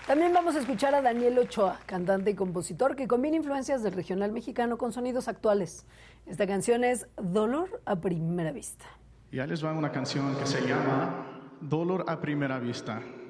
También vamos a escuchar a Daniel Ochoa, cantante y compositor que combina influencias del regional mexicano con sonidos actuales. Esta canción es Dolor a Primera Vista. Y ahí les va una canción que se llama Dolor a Primera Vista.